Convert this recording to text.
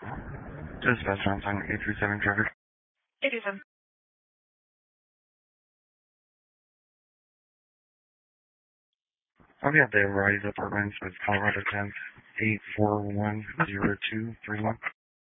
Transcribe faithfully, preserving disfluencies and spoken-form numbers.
Dispatch on time eight three seven Trevor. eight three seven. Okay, the Rise Apartments with Colorado tenth eight four one zero two three one.